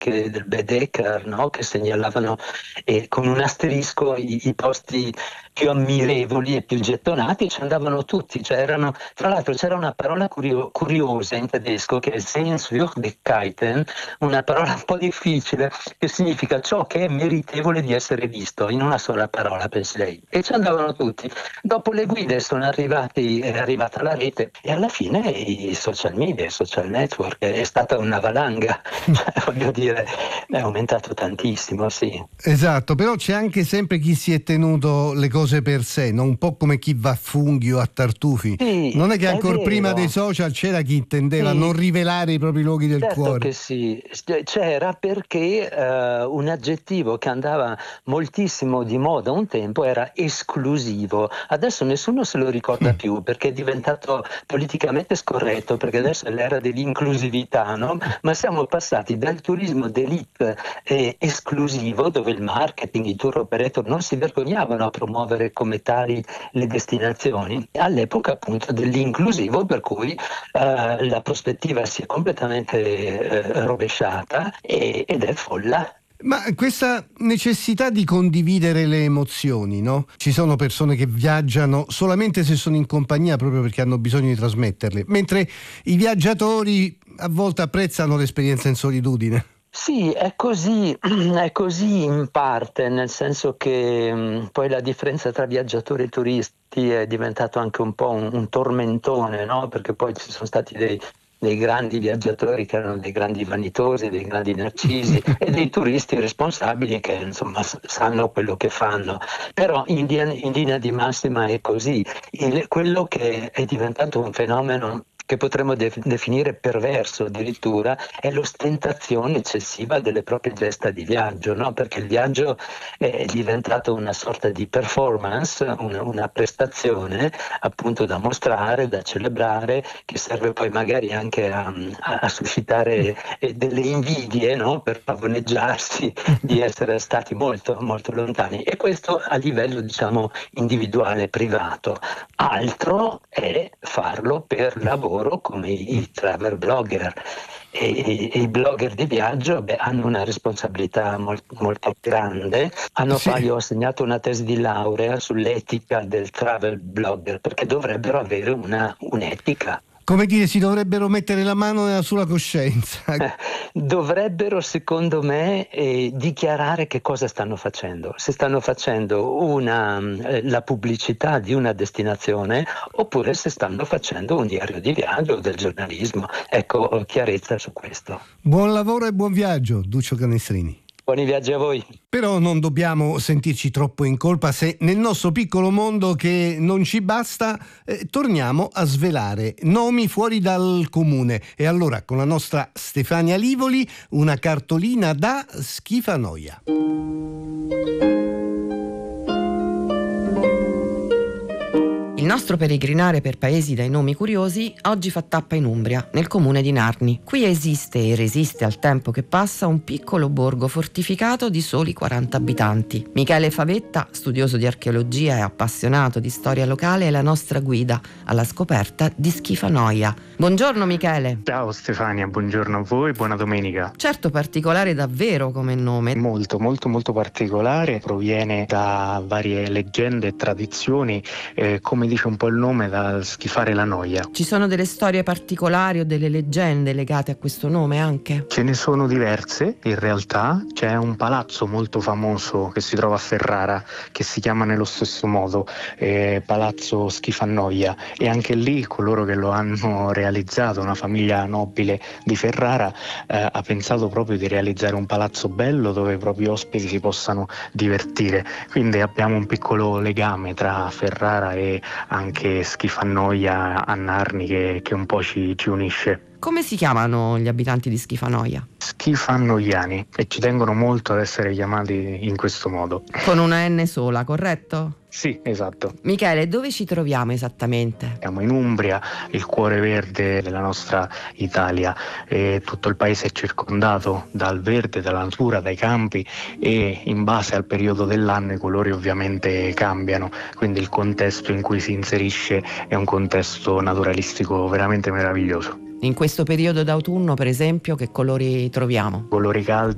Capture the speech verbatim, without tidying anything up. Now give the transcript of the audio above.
barche del Baedeker, no? Che segnalavano eh, con un asterisco i, i posti più ammirevoli e più gettonati, ci andavano tutti. Cioè erano, tra l'altro c'era una parola curio- curiosa in tedesco che è Sehenswürdigkeiten, una parola un po' difficile, che significa ciò che è meritevole di essere visto, in una sola parola, pensi lei. E ci andavano tutti. Dopo le guide sono arrivati, è arrivata la rete e alla fine i social media, i social network, è stata una valanga, cioè, voglio dire, è aumentato tantissimo, sì. Esatto, però c'è anche sempre chi si è tenuto le cose per sé, no? Un po' come chi va a funghi o a tartufi. Sì, Non è che è ancora prima vero. dei social c'era chi intendeva Sì. non rivelare i propri luoghi del Certo cuore. che sì, c'era perché eh, un aggettivo che andava moltissimo di moda un tempo era esclusivo. Adesso nessuno se lo ricorda più perché è diventato politicamente scorretto, perché adesso è l'era dell'inclusività, no? Ma siamo passati dal turismo d'élite eh, esclusivo, dove il marketing, i tour operator non si vergognavano a promuovere come tali le destinazioni, all'epoca appunto dell'inclusivo, per cui eh, la prospettiva si è completamente eh, rovesciata e, ed è folla. Ma questa necessità di condividere le emozioni, no? Ci sono persone che viaggiano solamente se sono in compagnia proprio perché hanno bisogno di trasmetterle, mentre i viaggiatori a volte apprezzano l'esperienza in solitudine. Sì, è così, è così in parte, nel senso che mh, poi la differenza tra viaggiatori e turisti è diventato anche un po' un, un tormentone, no? Perché poi ci sono stati dei, dei grandi viaggiatori che erano dei grandi vanitosi, dei grandi narcisi e dei turisti responsabili che insomma s- sanno quello che fanno. Però in, linea- in linea di massima è così. Il- quello che è diventato un fenomeno che potremmo de- definire perverso addirittura, è l'ostentazione eccessiva delle proprie gesta di viaggio, no? Perché il viaggio è diventato una sorta di performance, una, una prestazione appunto da mostrare, da celebrare, che serve poi magari anche a, a- a suscitare eh, delle invidie, no? Per pavoneggiarsi di essere stati molto, molto lontani. E questo a livello, diciamo, individuale, privato. Altro è farlo per lavoro come i travel blogger. E, e- e i blogger di viaggio beh, hanno una responsabilità molt- molto grande. Anno Sì. fa io ho segnato una tesi di laurea sull'etica del travel blogger, perché dovrebbero avere una, un'etica. Come dire, si dovrebbero mettere la mano sulla coscienza. Dovrebbero, secondo me, eh, dichiarare che cosa stanno facendo. Se stanno facendo una, eh, la pubblicità di una destinazione oppure se stanno facendo un diario di viaggio o del giornalismo. Ecco, chiarezza su questo. Buon lavoro e buon viaggio, Duccio Canestrini. Buoni viaggi a voi. Però non dobbiamo sentirci troppo in colpa se nel nostro piccolo mondo che non ci basta eh, torniamo a svelare nomi fuori dal comune. E allora con la nostra Stefania Livoli una cartolina da Schifanoia. Il nostro peregrinare per paesi dai nomi curiosi oggi fa tappa in Umbria, nel comune di Narni. Qui esiste e resiste al tempo che passa un piccolo borgo fortificato di soli quaranta abitanti. Michele Favetta, studioso di archeologia e appassionato di storia locale, è la nostra guida alla scoperta di Schifanoia. Buongiorno Michele. Ciao Stefania, buongiorno a voi, buona domenica. Certo, particolare davvero come nome. Molto, molto, molto particolare, proviene da varie leggende e tradizioni, eh, come dice un po' il nome, da schifare la noia. Ci sono delle storie particolari o delle leggende legate a questo nome anche? Ce ne sono diverse, in realtà. C'è un palazzo molto famoso che si trova a Ferrara, che si chiama nello stesso modo, eh, Palazzo Schifanoia, e anche lì coloro che lo hanno realizzato, una famiglia nobile di Ferrara, eh, ha pensato proprio di realizzare un palazzo bello dove i propri ospiti si possano divertire. Quindi abbiamo un piccolo legame tra Ferrara e anche Schifanoia a Narni che, che un po' ci, ci unisce. Come si chiamano gli abitanti di Schifanoia? Schifanoiani, e ci tengono molto ad essere chiamati in questo modo. Con una N sola, corretto? Sì, esatto. Michele, dove ci troviamo esattamente? Siamo in Umbria, il cuore verde della nostra Italia, e tutto il paese è circondato dal verde, dalla natura, dai campi, e in base al periodo dell'anno i colori ovviamente cambiano, quindi il contesto in cui si inserisce è un contesto naturalistico veramente meraviglioso. In questo periodo d'autunno, per esempio, che colori troviamo? Colori caldi